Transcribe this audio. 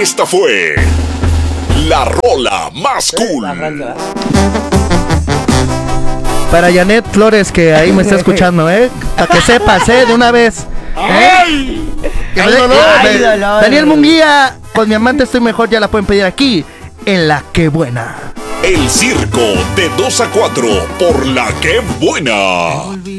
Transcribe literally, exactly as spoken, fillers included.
Esta fue la rola más cool. Para Janet Flores, que ahí me está escuchando, ¿eh? Para que sepas, ¿eh? De una vez. ¿Eh? ¡Ay! Que ¡Ay, me- dolor! eh, ¡Ay, dolor! Daniel Munguía, con mi amante estoy mejor, ya la pueden pedir aquí, en La Que Buena. El circo de dos a cuatro por la que buena.